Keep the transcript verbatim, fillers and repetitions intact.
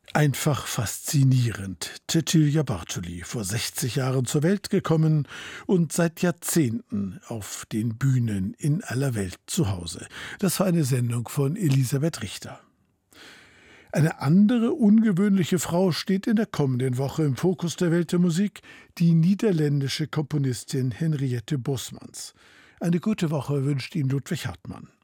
Einfach faszinierend. Cecilia Bartoli, vor sechzig Jahren zur Welt gekommen und seit Jahrzehnten auf den Bühnen in aller Welt zu Hause. Das war eine Sendung von Elisabeth Richter. Eine andere ungewöhnliche Frau steht in der kommenden Woche im Fokus der Welt der Musik, die niederländische Komponistin Henriette Bosmans. Eine gute Woche wünscht Ihnen Ludwig Hartmann.